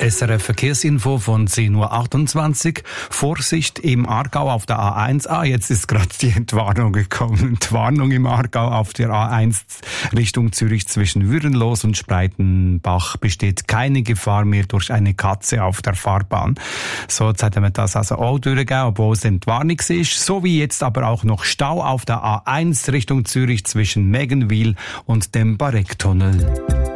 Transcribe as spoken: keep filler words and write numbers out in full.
S R F Verkehrsinfo von zehn Uhr achtundzwanzig. Vorsicht im Aargau auf der A eins. Ah, jetzt ist gerade die Entwarnung gekommen. Entwarnung im Aargau auf der A eins Richtung Zürich zwischen Würenlos und Spreitenbach besteht keine Gefahr mehr durch eine Katze auf der Fahrbahn. So, jetzt hat man das also auch durchgegeben, obwohl es Entwarnung ist. So wie jetzt aber auch noch Stau auf der A eins Richtung Zürich zwischen Meggenwil und dem Barecktunnel.